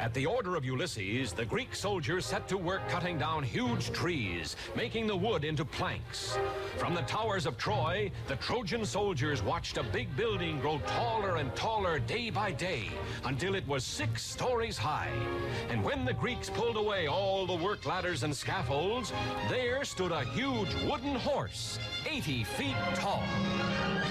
At the order of Ulysses, the Greek soldiers set to work cutting down huge trees, making the wood into planks. From the towers of Troy, the Trojan soldiers watched a big building grow taller and taller day by day until it was 6 stories high. And when the Greeks pulled away all the work ladders and scaffolds, there stood a huge wooden horse, 80 feet tall.